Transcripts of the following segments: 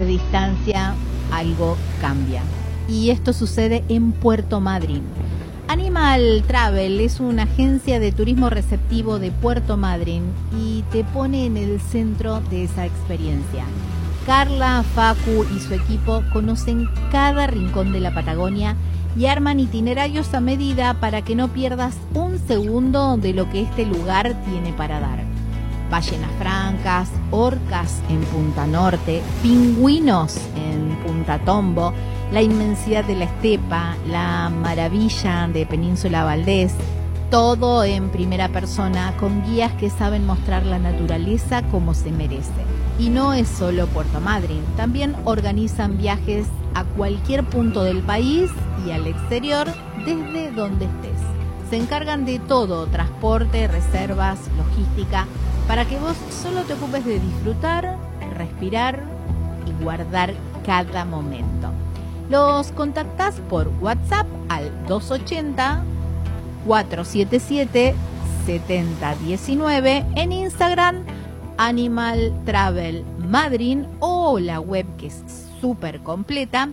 de distancia, algo cambia. Y esto sucede en Puerto Madryn. Animal Travel es una agencia de turismo receptivo de Puerto Madryn y te pone en el centro de esa experiencia. Carla, Facu y su equipo conocen cada rincón de la Patagonia y arman itinerarios a medida para que no pierdas un segundo de lo que este lugar tiene para dar. Ballenas francas, orcas en Punta Norte, pingüinos en Punta Tombo, la inmensidad de la estepa, la maravilla de Península Valdés, todo en primera persona con guías que saben mostrar la naturaleza como se merece. Y no es solo Puerto Madryn, también organizan viajes a cualquier punto del país y al exterior desde donde estés. Se encargan de todo, transporte, reservas, logística, para que vos solo te ocupes de disfrutar, respirar y guardar cada momento. Los contactás por WhatsApp al 280-477-7019, en Instagram Animal Travel Madryn o la web que es súper completa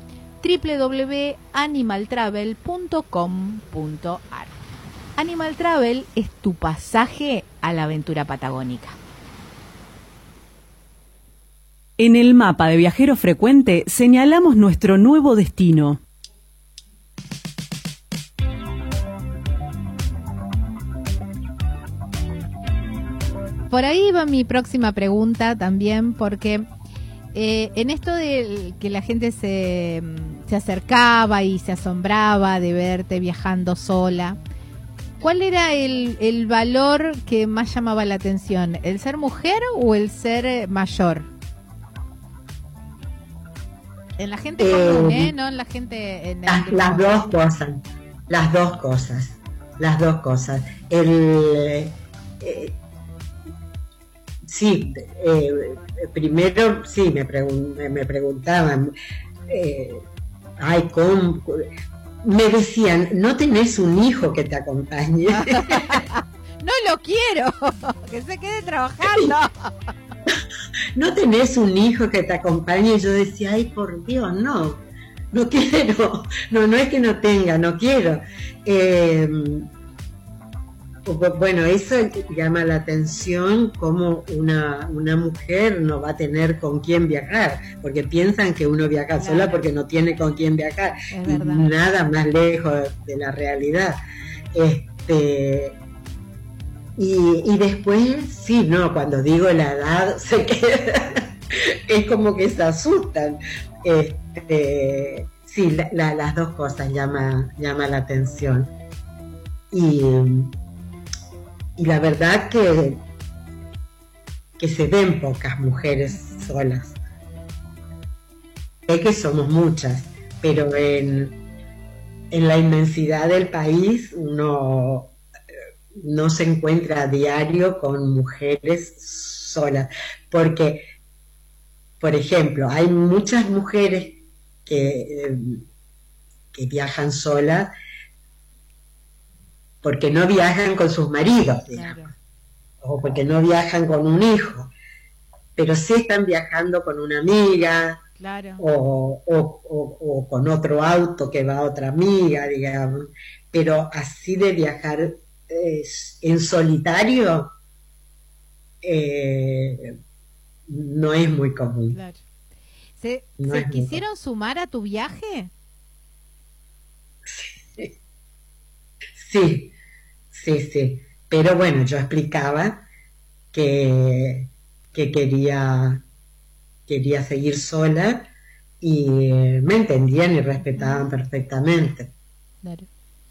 www.animaltravel.com.ar. Animal Travel es tu pasaje a la aventura patagónica. En el mapa de Viajero Frecuente señalamos nuestro nuevo destino. Por ahí va mi próxima pregunta también, porque en esto de que la gente se acercaba y se asombraba de verte viajando sola, ¿cuál era el valor que más llamaba la atención? ¿El ser mujer o el ser mayor? En la gente común, no en la gente... Las dos cosas. Primero sí me preguntaban, ¿cómo? Me decían, ¿no tenés un hijo que te acompañe? No lo quiero, que se quede trabajando. ¿No tenés un hijo que te acompañe? Y yo decía, ay, por Dios, no quiero, no es que no tenga, no quiero. Bueno, eso llama la atención, como una mujer no va a tener con quién viajar, porque piensan que uno viaja sola porque no tiene con quién viajar, y nada más lejos de la realidad. Y después, sí, no, cuando digo la edad, se queda, es como que se asustan. Sí, las dos cosas llama la atención. Y la verdad que se ven pocas mujeres solas. Sé que somos muchas, pero en la inmensidad del país uno no se encuentra a diario con mujeres solas, porque, por ejemplo, hay muchas mujeres que viajan solas porque no viajan con sus maridos, digamos, claro, o porque no viajan con un hijo, pero sí están viajando con una amiga, claro, o con otro auto que va a otra amiga, digamos, pero así de viajar en solitario no es muy común. Claro. ¿Se quisieron sumar a tu viaje? Sí, pero bueno, yo explicaba que quería seguir sola y me entendían y respetaban perfectamente. Claro.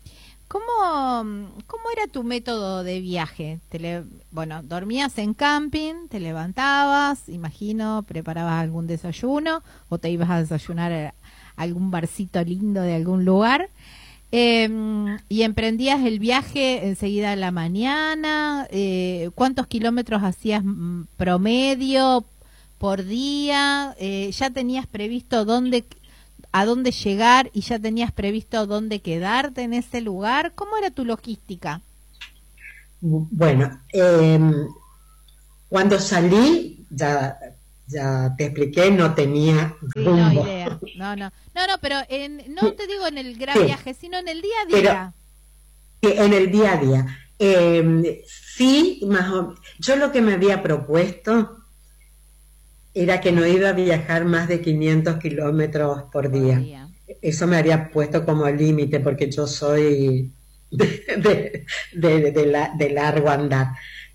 ¿Cómo era tu método de viaje? ¿Dormías en camping, te levantabas, imagino, preparabas algún desayuno o te ibas a desayunar a algún barcito lindo de algún lugar? ¿Y emprendías el viaje enseguida a la mañana? ¿Cuántos kilómetros hacías promedio por día? ¿Ya tenías previsto a dónde llegar y ya tenías previsto dónde quedarte en ese lugar? ¿Cómo era tu logística? Bueno, cuando salí ya ya te expliqué, no tenía rumbo. No idea. No, pero no te digo en el gran viaje, sino en el día a día. Pero, en el día a día. Sí, más o menos. Yo lo que me había propuesto era que no iba a viajar más de 500 kilómetros por día. Eso me había puesto como límite, porque yo soy de largo andar.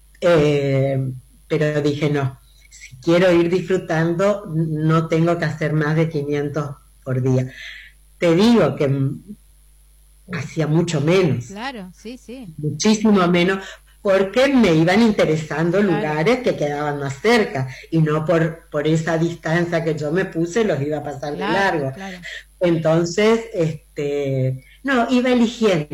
Pero dije, no, si quiero ir disfrutando, no tengo que hacer más de 500 por día. Te digo que hacía mucho menos. Claro, sí. Muchísimo menos, porque me iban interesando lugares que quedaban más cerca, y no por esa distancia que yo me puse los iba a pasar de largo. Entonces, no, iba eligiendo.